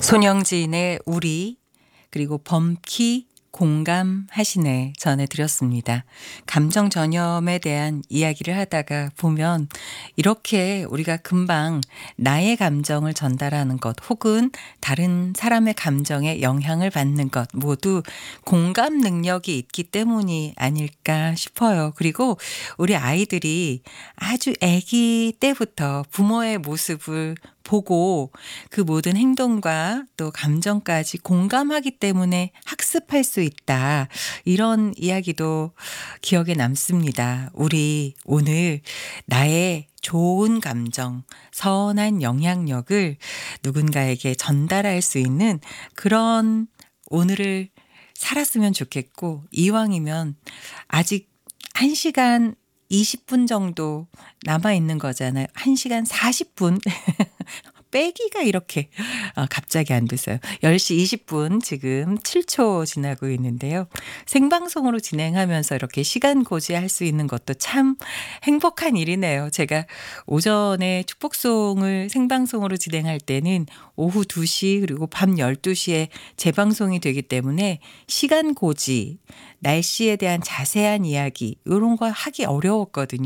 손영진의 우리, 그리고 범키 공감하시네 전해드렸습니다. 감정 전염에 대한 이야기를 하다가 보면 이렇게 우리가 금방 나의 감정을 전달하는 것 혹은 다른 사람의 감정에 영향을 받는 것 모두 공감 능력이 있기 때문이 아닐까 싶어요. 그리고 우리 아이들이 아주 아기 때부터 부모의 모습을 보고 그 모든 행동과 또 감정까지 공감하기 때문에 학습할 수 있다. 이런 이야기도 기억에 남습니다. 우리 오늘 나의 좋은 감정, 선한 영향력을 누군가에게 전달할 수 있는 그런 오늘을 살았으면 좋겠고, 이왕이면 아직 1시간 20분 정도 남아 있는 거잖아요. 1시간 40분. 빼기가 이렇게 갑자기 안 됐어요. 10시 20분 지금 7초 지나고 있는데요. 생방송으로 진행하면서 이렇게 시간 고지할 수 있는 것도 참 행복한 일이네요. 제가 오전에 축복송을 생방송으로 진행할 때는 오후 2시 그리고 밤 12시에 재방송이 되기 때문에 시간 고지, 날씨에 대한 자세한 이야기 이런 거 하기 어려웠거든요.